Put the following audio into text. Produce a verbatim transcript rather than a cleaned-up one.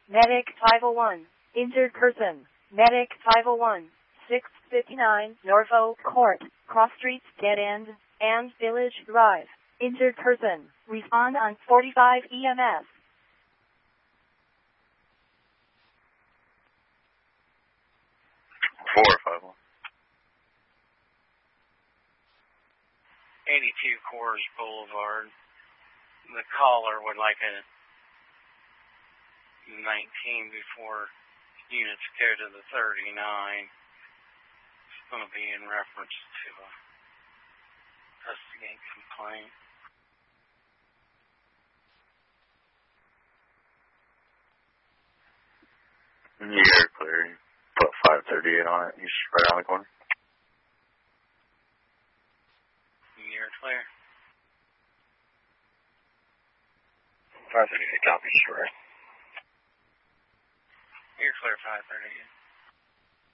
Medic five oh one. Injured person. Medic five oh one. six fifty-nine Norfolk Court, Cross Streets Dead End, and Village Drive. Injured person. Respond on forty-five E M S. four five one. eighty-two Coors Boulevard. The caller would like a nineteen before units go to the thirty-nine. It's going to be in reference to a investigate complaint. You're clear. Put five thirty-eight on it. He's right on the corner. You're clear. five thirty-eight, copy, sure. You're clear, five thirty-eight.